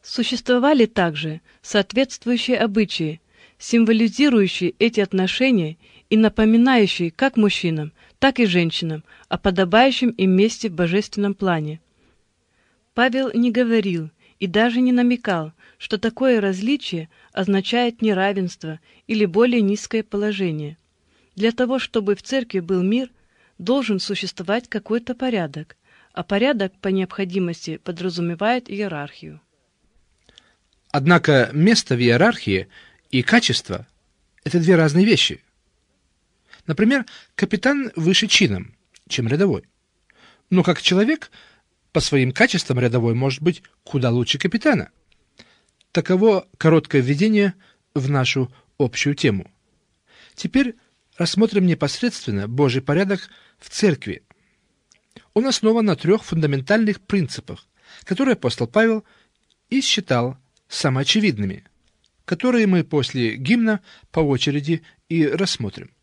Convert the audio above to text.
Существовали также соответствующие обычаи, символизирующие эти отношения и напоминающие как мужчинам, так и женщинам о подобающем им месте в божественном плане. Павел не говорил и даже не намекал, что такое различие означает неравенство или более низкое положение. Для того, чтобы в церкви был мир, должен существовать какой-то порядок, а порядок по необходимости подразумевает иерархию. Однако место в иерархии и качество – это две разные вещи. Например, капитан выше чином, чем рядовой. Но как человек, по своим качествам рядовой может быть куда лучше капитана. Таково короткое введение в нашу общую тему. Теперь рассмотрим непосредственно Божий порядок в церкви. Он основан на 3 фундаментальных принципах, которые апостол Павел и считал самоочевидными, которые мы после гимна по очереди и рассмотрим.